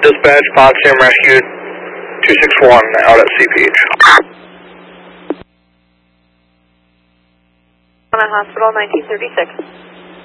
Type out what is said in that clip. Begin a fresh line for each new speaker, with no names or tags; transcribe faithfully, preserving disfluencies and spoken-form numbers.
Dispatch, Potsdam Rescue two six one out at C P H.
On a hospital, nineteen thirty-six.